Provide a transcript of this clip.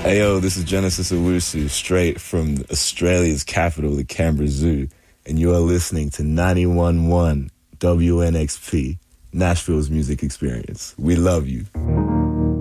Hey yo, this is Genesis Owusu, straight from Australia's capital, the Canberra Zoo, and you are listening to 91.1 WNXP, Nashville's music experience. We love you.